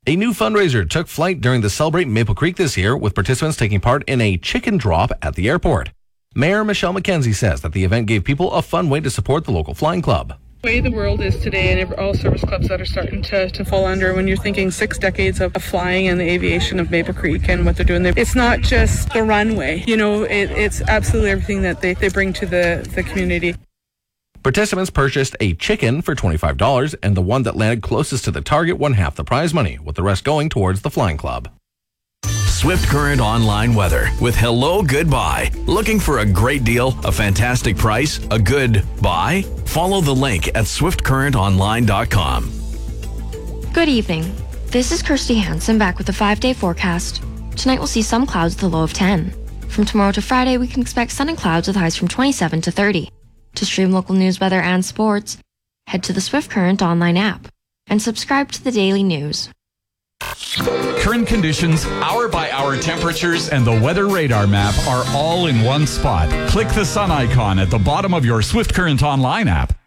A new fundraiser took flight during the Celebrate Maple Creek this year, with participants taking part in a chicken drop at the airport. Mayor Michelle McKenzie says that the event gave people a fun way to support the local flying club. The way the world is today, and all service clubs that are starting to fall under, when you're thinking 6 decades of flying and the aviation of Maple Creek and what they're doing there, it's not just the runway. It's absolutely everything that they bring to the community. Participants purchased a chicken for $25, and the one that landed closest to the target won half the prize money, with the rest going towards the flying club. Swift Current Online weather with Hello Goodbye. Looking for a great deal, a fantastic price, a good buy? Follow the link at swiftcurrentonline.com. Good evening. This is Kirsty Hansen back with a 5-day forecast. Tonight we'll see some clouds with a low of 10. From tomorrow to Friday, we can expect sun and clouds with highs from 27 to 30. To stream local news, weather, and sports, head to the Swift Current Online app and subscribe to the daily news. Current conditions, hour-by-hour temperatures, and the weather radar map are all in one spot. Click the sun icon at the bottom of your Swift Current Online app.